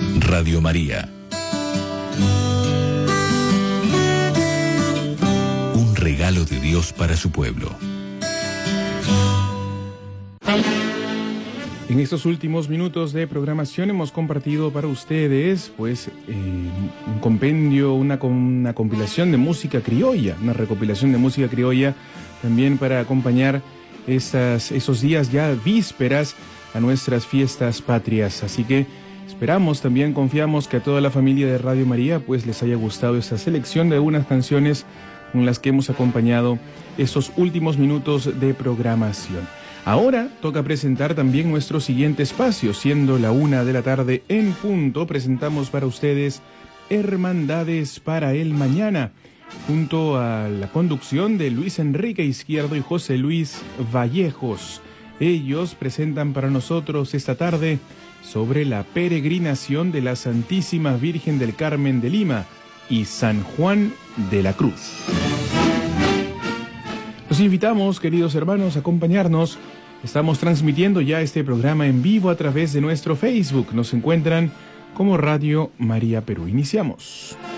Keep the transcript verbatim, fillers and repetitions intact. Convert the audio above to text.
Radio María. Un regalo de Dios para su pueblo. En estos últimos minutos de programación hemos compartido para ustedes pues eh, un compendio, una, una compilación de música criolla, una recopilación de música criolla también para acompañar esas, esos días ya vísperas a nuestras fiestas patrias. Así que esperamos, también confiamos que a toda la familia de Radio María pues les haya gustado esta selección de algunas canciones con las que hemos acompañado estos últimos minutos de programación. Ahora toca presentar también nuestro siguiente espacio, siendo la una de la tarde en punto. Presentamos para ustedes Hermandades para el Mañana, junto a la conducción de Luis Enrique Izquierdo y José Luis Vallejos. Ellos presentan para nosotros esta tarde sobre la peregrinación de la Santísima Virgen del Carmen de Lima y San Juan de la Cruz. Los invitamos, queridos hermanos, a acompañarnos. Estamos transmitiendo ya este programa en vivo a través de nuestro Facebook. Nos encuentran como Radio María Perú. Iniciamos.